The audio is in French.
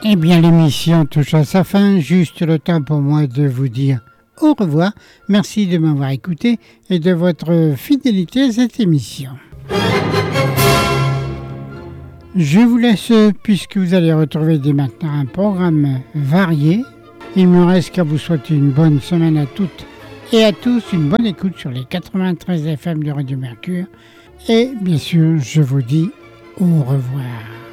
Eh bien, l'émission touche à sa fin. Juste le temps pour moi de vous dire au revoir. Merci de m'avoir écouté et de votre fidélité à cette émission. Je vous laisse puisque vous allez retrouver dès maintenant un programme varié. Il me reste qu'à vous souhaiter une bonne semaine à toutes et à tous, une bonne écoute sur les 93 FM de Radio Mercure. Et bien sûr, je vous dis au revoir.